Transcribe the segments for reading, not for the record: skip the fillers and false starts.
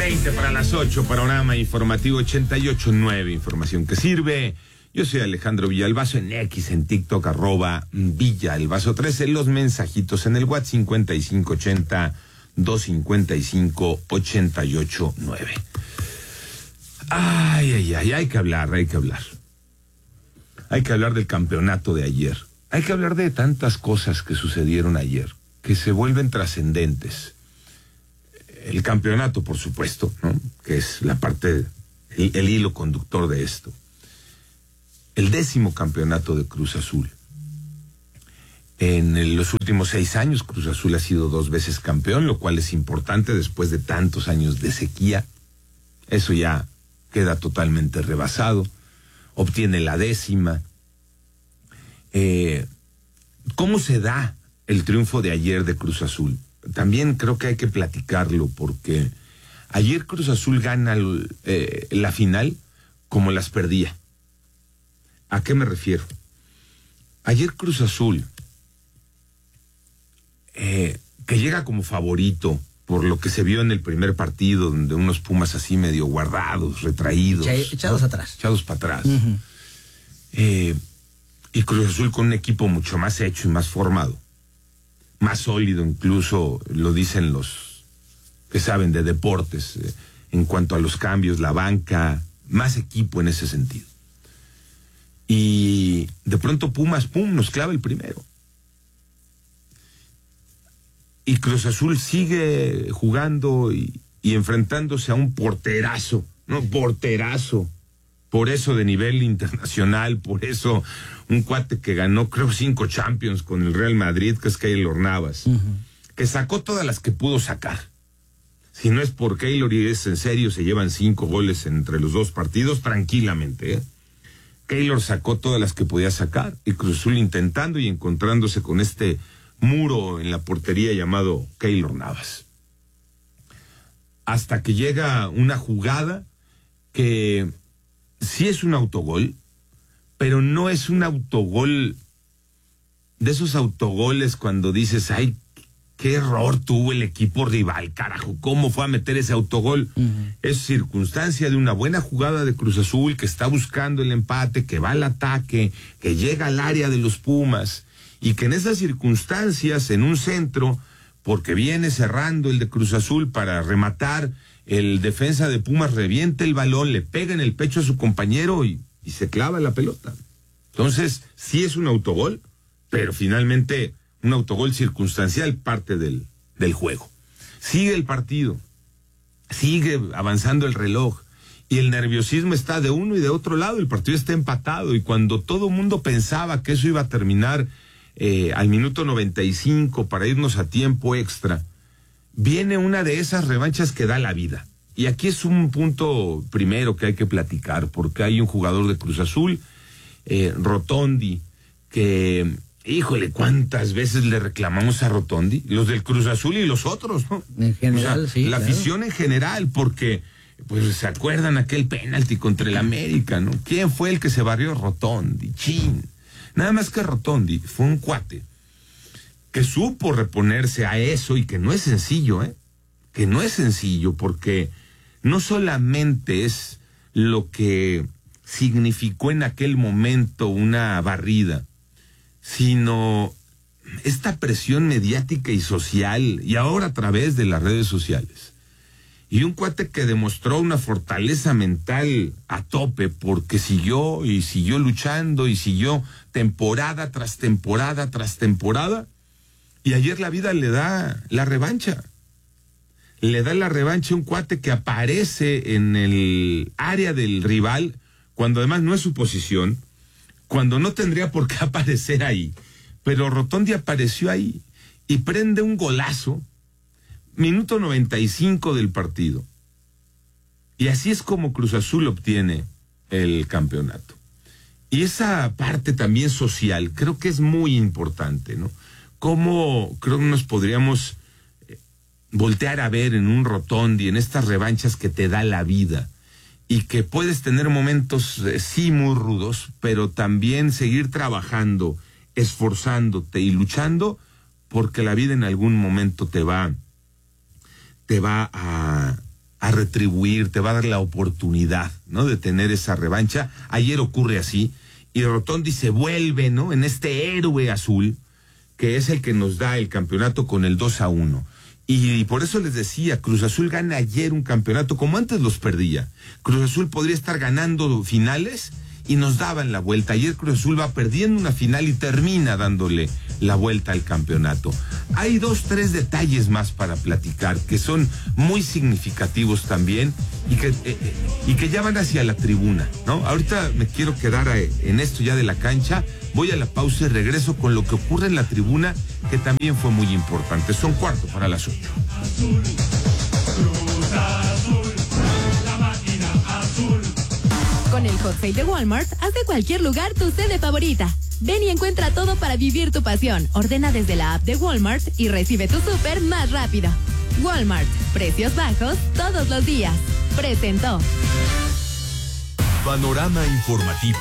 20 para las 8, panorama informativo 88.9, información que sirve. Yo soy Alejandro Villalbazo, en X, en TikTok, @Villalbazo13, los mensajitos en el WhatsApp 5580-255-889. Ay, hay que hablar. Hay que hablar del campeonato de ayer. Hay que hablar de tantas cosas que sucedieron ayer, que se vuelven trascendentes. El campeonato, por supuesto, ¿no? Que es la parte, el hilo conductor de esto. El 10º campeonato de Cruz Azul. En los últimos 6 años, Cruz Azul ha sido 2 veces campeón, lo cual es importante después de tantos años de sequía. Eso ya queda totalmente rebasado. Obtiene la 10ª. ¿Cómo se da el triunfo de ayer de Cruz Azul? También creo que hay que platicarlo, porque ayer Cruz Azul gana la final como las perdía. ¿A qué me refiero? Ayer Cruz Azul, que llega como favorito por lo que se vio en el primer partido, donde unos Pumas así medio guardados, retraídos. Echados, ¿no? Atrás. Echados para atrás. Uh-huh. Y Cruz Azul con un equipo mucho más hecho y más formado. Más sólido, incluso lo dicen los que saben de deportes, en cuanto a los cambios, la banca, más equipo en ese sentido. Y de pronto Pumas, nos clava el primero. Y Cruz Azul sigue jugando y enfrentándose a un porterazo, ¿no? Porterazo. Por eso de nivel internacional, por eso un cuate que ganó, creo, 5 Champions con el Real Madrid, que es Keylor Navas, uh-huh, que sacó todas las que pudo sacar. Si no es por Keylor y es en serio, se llevan 5 goles entre los 2 partidos tranquilamente, ¿eh? Keylor sacó todas las que podía sacar, y Cruz Azul intentando y encontrándose con este muro en la portería llamado Keylor Navas. Hasta que llega una jugada que sí es un autogol, pero no es un autogol de esos autogoles cuando dices, ay, qué error tuvo el equipo rival, carajo, ¿cómo fue a meter ese autogol? Uh-huh. Es circunstancia de una buena jugada de Cruz Azul, que está buscando el empate, que va al ataque, que llega al área de los Pumas, y que en esas circunstancias, en un centro, porque viene cerrando el de Cruz Azul para rematar, el defensa de Pumas revienta el balón, le pega en el pecho a su compañero y se clava la pelota. Entonces, sí es un autogol, pero finalmente un autogol circunstancial, parte del juego. Sigue el partido, sigue avanzando el reloj, y el nerviosismo está de uno y de otro lado, el partido está empatado, y cuando todo el mundo pensaba que eso iba a terminar al minuto 95 para irnos a tiempo extra, viene una de esas revanchas que da la vida. Y aquí es un punto primero que hay que platicar, porque hay un jugador de Cruz Azul, Rotondi, que, híjole, ¿cuántas veces le reclamamos a Rotondi? Los del Cruz Azul y los otros, ¿no? En general, sí. La afición en general, porque, pues, ¿se acuerdan aquel penalti contra el América, no? ¿Quién fue el que se barrió? Rotondi, chin. Nada más que Rotondi fue un cuate que supo reponerse a eso, y que no es sencillo, que no es sencillo, porque no solamente es lo que significó en aquel momento una barrida, sino esta presión mediática y social, y ahora a través de las redes sociales. Y un cuate que demostró una fortaleza mental a tope, porque siguió luchando y siguió temporada tras temporada tras temporada. Y ayer la vida le da la revancha. Le da la revancha a un cuate que aparece en el área del rival, cuando además no es su posición, cuando no tendría por qué aparecer ahí. Pero Rotondi apareció ahí y prende un golazo, minuto 95 del partido. Y así es como Cruz Azul obtiene el campeonato. Y esa parte también social creo que es muy importante, ¿no? Cómo creo que nos podríamos voltear a ver en un Rotondi, en estas revanchas que te da la vida, y que puedes tener momentos sí muy rudos, pero también seguir trabajando, esforzándote y luchando, porque la vida en algún momento te va a a retribuir, te va a dar la oportunidad, ¿no? De tener esa revancha. Ayer ocurre así, y Rotondi se vuelve, ¿no? En este héroe azul, que es el que nos da el campeonato con el 2-1. Y por eso les decía, Cruz Azul gana ayer un campeonato como antes los perdía. Cruz Azul podría estar ganando finales y nos daban la vuelta. Ayer Cruz Azul va perdiendo una final y termina dándole la vuelta al campeonato. Hay 2, 3 detalles más para platicar que son muy significativos también y que ya van hacia la tribuna, ¿no? Ahorita me quiero quedar en esto ya de la cancha. Voy a la pausa y regreso con lo que ocurre en la tribuna, que también fue muy importante. Son 7:45. Con el Hot Sale de Walmart, haz de cualquier lugar tu sede favorita. Ven y encuentra todo para vivir tu pasión. Ordena desde la app de Walmart y recibe tu súper más rápido. Walmart, precios bajos todos los días. Presentó. Panorama informativo.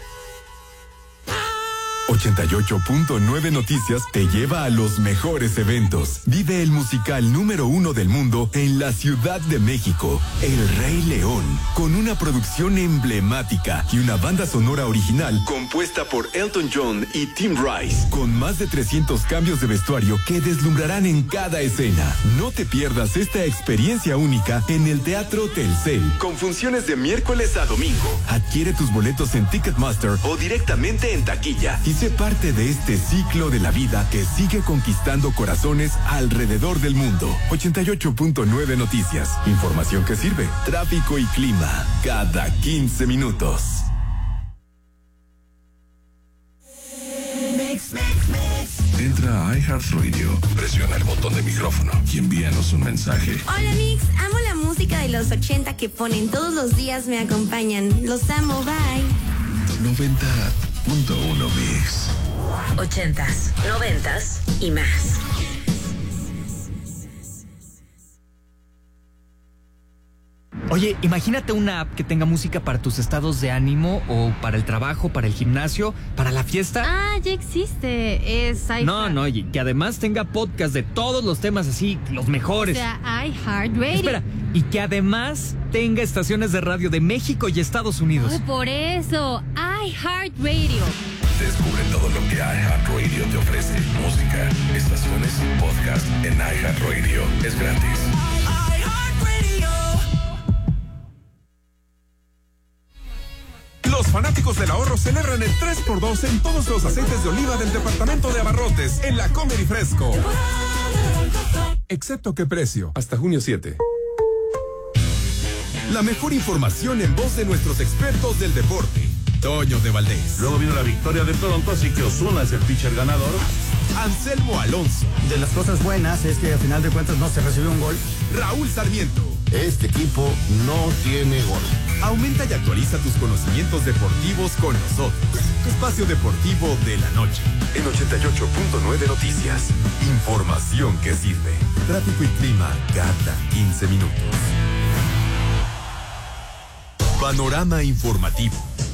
88.9 Noticias te lleva a los mejores eventos. Vive el musical número 1 del mundo en la Ciudad de México, El Rey León, con una producción emblemática y una banda sonora original compuesta por Elton John y Tim Rice, con más de 300 cambios de vestuario que deslumbrarán en cada escena. No te pierdas esta experiencia única en el Teatro Telcel, con funciones de miércoles a domingo. Adquiere tus boletos en Ticketmaster o directamente en taquilla y sé parte de este ciclo de la vida que sigue conquistando corazones alrededor del mundo. 88.9 Noticias. Información que sirve. Tráfico y clima. Cada 15 minutos. Entra a iHeartRadio, presiona el botón de micrófono y envíanos un mensaje. Hola Mix, amo la música de los 80 que ponen todos los días, me acompañan. Los amo, bye. 90.1 Mix. 80s, 90s y más. Oye, imagínate una app que tenga música para tus estados de ánimo o para el trabajo, para el gimnasio, para la fiesta. Ah, ya existe. Es iHeart. No, y que además tenga podcast de todos los temas así, los mejores. O sea, iHeartRadio. Espera, y que además tenga estaciones de radio de México y Estados Unidos. Oh, por eso, iHeartRadio. Descubre todo lo que iHeartRadio te ofrece. Música, estaciones, podcast en iHeartRadio. Es gratis. Los fanáticos del ahorro celebran el 3x2 en todos los aceites de oliva del departamento de abarrotes en la Comer y Fresco. Excepto qué precio, hasta junio 7. La mejor información en voz de nuestros expertos del deporte. Toño de Valdés. Luego vino la victoria de Toronto, así que Ozuna es el pitcher ganador. Anselmo Alonso. De las cosas buenas es que al final de cuentas no se recibió un gol. Raúl Sarmiento. Este equipo no tiene gol. Aumenta y actualiza tus conocimientos deportivos con nosotros. Tu espacio deportivo de la noche. En 88.9 Noticias. Información que sirve. Tráfico y clima cada 15 minutos. Panorama informativo.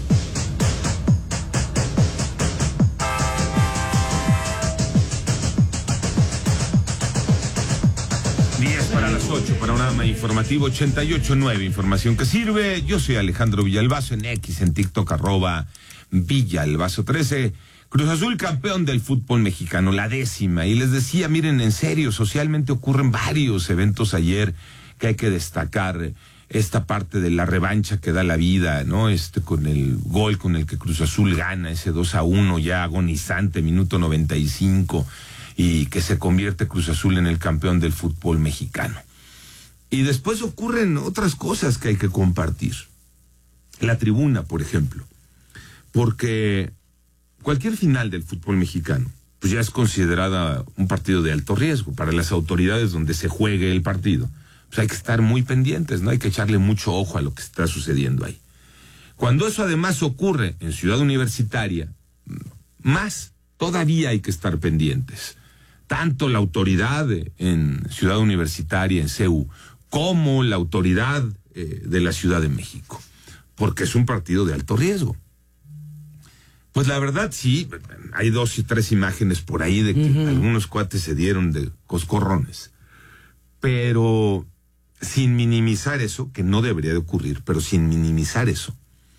Para las 8, panorama informativo 88.9, información que sirve. Yo soy Alejandro Villalbazo en X, en TikTok, @Villalbazo13. Cruz Azul campeón del fútbol mexicano, la 10ª. Y les decía, miren, en serio, socialmente ocurren varios eventos ayer que hay que destacar. Esta parte de la revancha que da la vida, ¿no? Con el gol con el que Cruz Azul gana, ese 2-1 ya agonizante, minuto 95. Y que se convierte Cruz Azul en el campeón del fútbol mexicano. Y después ocurren otras cosas que hay que compartir. La tribuna, por ejemplo. Porque cualquier final del fútbol mexicano, pues ya es considerada un partido de alto riesgo para las autoridades donde se juegue el partido. Pues hay que estar muy pendientes, ¿no? Hay que echarle mucho ojo a lo que está sucediendo ahí. Cuando eso además ocurre en Ciudad Universitaria, más todavía hay que estar pendientes. Tanto la autoridad en Ciudad Universitaria, en CEU, como la autoridad de la Ciudad de México, porque es un partido de alto riesgo. Pues la verdad sí, hay 2 y 3 imágenes por ahí de que algunos cuates se dieron de coscorrones, pero sin minimizar eso, que no debería de ocurrir, pero sin minimizar eso,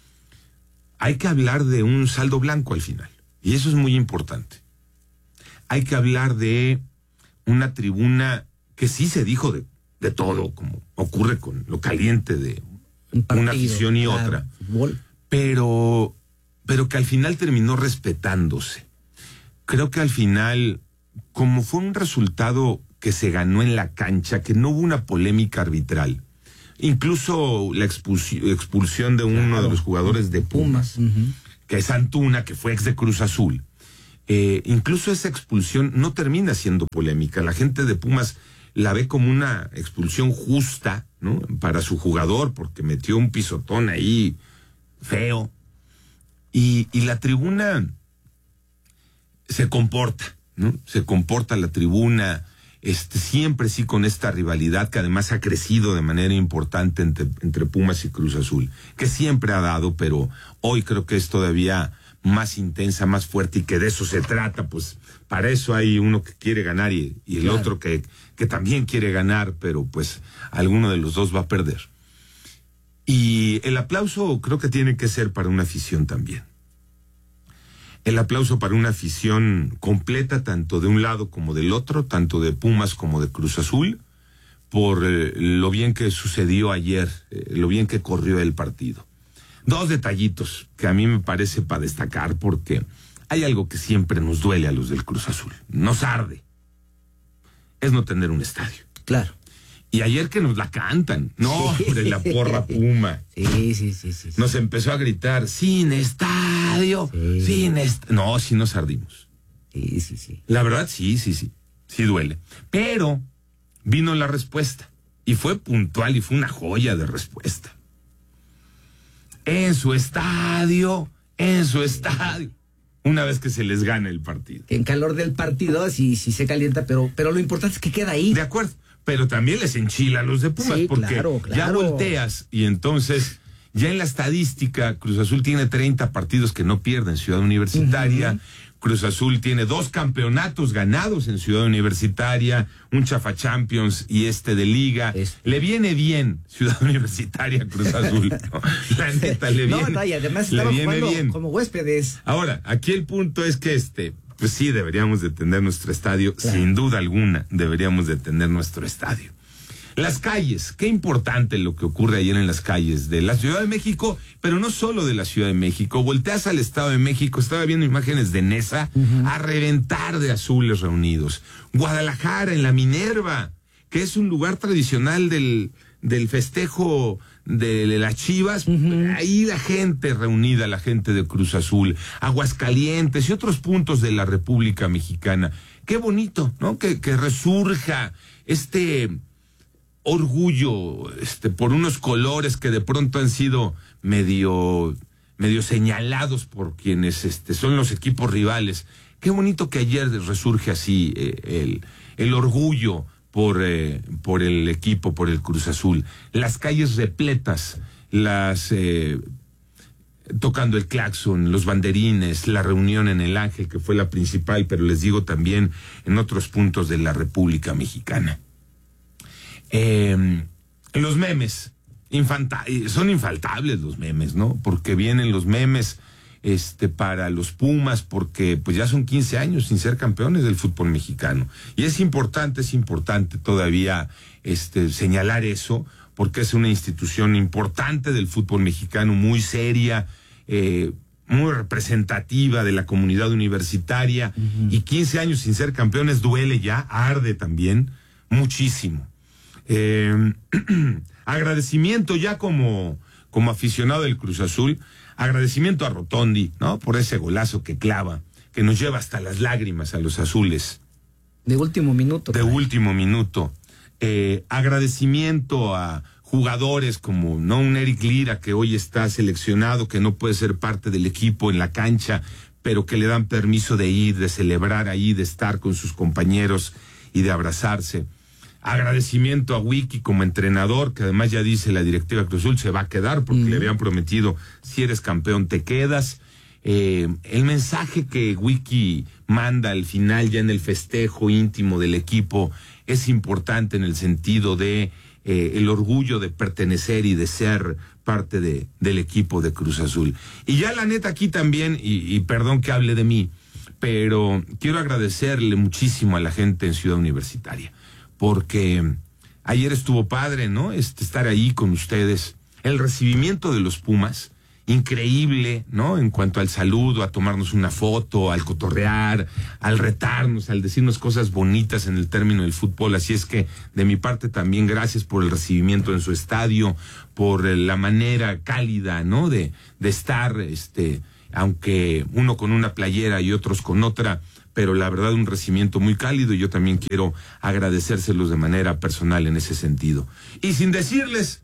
hay que hablar de un saldo blanco al final. Y eso es muy importante. Hay que hablar de una tribuna que sí se dijo de todo, como ocurre con lo caliente de una afición y otra. Pero que al final terminó respetándose. Creo que al final, como fue un resultado que se ganó en la cancha, que no hubo una polémica arbitral, incluso la expulsión de uno de los jugadores de Pumas, que es Antuna, que fue ex de Cruz Azul, incluso esa expulsión no termina siendo polémica. La gente de Pumas la ve como una expulsión justa, ¿no?, para su jugador, porque metió un pisotón ahí feo. Y la tribuna se comporta, ¿no? Se comporta la tribuna, siempre sí con esta rivalidad que además ha crecido de manera importante entre Pumas y Cruz Azul, que siempre ha dado, pero hoy creo que es todavía más intensa, más fuerte, y que de eso se trata. Pues para eso hay uno que quiere ganar y el otro que también quiere ganar, pero pues alguno de los dos va a perder. Y el aplauso creo que tiene que ser para una afición también. El aplauso para una afición completa, tanto de un lado como del otro, tanto de Pumas como de Cruz Azul, por lo bien que sucedió ayer, lo bien que corrió el partido. Dos detallitos que a mí me parece para destacar, porque hay algo que siempre nos duele a los del Cruz Azul, nos arde, es no tener un estadio. Claro. Y ayer que nos la cantan, no, hombre, la porra Puma. Sí. Nos empezó a gritar, sin estadio, sin estadio. No, sí nos ardimos. Sí. La verdad, sí duele. Pero vino la respuesta, y fue puntual, y fue una joya de respuesta. En su estadio, una vez que se les gana el partido. En calor del partido, sí se calienta, pero lo importante es que queda ahí. De acuerdo. Pero también les enchila a los de Pumas, porque ya volteas y entonces ya en la estadística Cruz Azul tiene 30 partidos que no pierde en Ciudad Universitaria. Cruz Azul tiene 2 campeonatos ganados en Ciudad Universitaria, un Chafa Champions y de Liga. Le viene bien Ciudad Universitaria, Cruz Azul. ¿No? La neta, le viene. No, y además estaba jugando bien como huéspedes. Ahora, aquí el punto es que pues sí, deberíamos de tener nuestro estadio, sin duda alguna, deberíamos de tener nuestro estadio. Las calles, qué importante lo que ocurre ayer en las calles de la Ciudad de México, pero no solo de la Ciudad de México. Volteas al Estado de México, estaba viendo imágenes de Nesa a reventar de azules reunidos. Guadalajara, en la Minerva, que es un lugar tradicional del festejo de las Chivas, ahí la gente reunida, la gente de Cruz Azul, Aguascalientes y otros puntos de la República Mexicana. Qué bonito, ¿no? Que resurja orgullo, por unos colores que de pronto han sido medio señalados por quienes son los equipos rivales. Qué bonito que ayer resurge así el orgullo por el equipo, por el Cruz Azul. Las calles repletas, tocando el claxon, los banderines, la reunión en el Ángel, que fue la principal, pero les digo también en otros puntos de la República Mexicana. Los memes, son infaltables los memes, ¿no? Porque vienen los memes para los Pumas, porque pues ya son 15 años sin ser campeones del fútbol mexicano. Y es importante todavía señalar eso, porque es una institución importante del fútbol mexicano, muy seria, muy representativa de la comunidad universitaria, y 15 años sin ser campeones duele ya, arde también, muchísimo. Agradecimiento ya como aficionado del Cruz Azul, agradecimiento a Rotondi, ¿no? Por ese golazo que clava, que nos lleva hasta las lágrimas a los azules. De último minuto. Agradecimiento a jugadores como un Eric Lira, que hoy está seleccionado, que no puede ser parte del equipo en la cancha, pero que le dan permiso de ir, de celebrar ahí, de estar con sus compañeros y de abrazarse. Agradecimiento a Wiki como entrenador, que además ya dice la directiva Cruz Azul se va a quedar porque le habían prometido, si eres campeón te quedas. El mensaje que Wiki manda al final, ya en el festejo íntimo del equipo, es importante en el sentido de el orgullo de pertenecer y de ser parte del equipo de Cruz Azul. Y ya la neta aquí también, y perdón que hable de mí, pero quiero agradecerle muchísimo a la gente en Ciudad Universitaria, porque ayer estuvo padre, ¿no? Estar ahí con ustedes. El recibimiento de los Pumas, increíble, ¿no? En cuanto al saludo, a tomarnos una foto, al cotorrear, al retarnos, al decirnos cosas bonitas en el término del fútbol. Así es que, de mi parte también, gracias por el recibimiento en su estadio, por la manera cálida, ¿no? De estar, aunque uno con una playera y otros con otra, pero la verdad un recibimiento muy cálido, y yo también quiero agradecérselos de manera personal en ese sentido. Y sin decirles,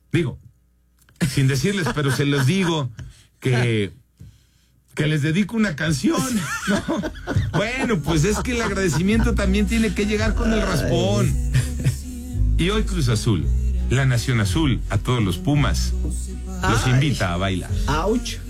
pero se los digo que les dedico una canción, ¿no? Bueno, pues es que el agradecimiento también tiene que llegar con el raspón. Y hoy Cruz Azul, la Nación Azul, a todos los Pumas, los invita a bailar. ¡Auch!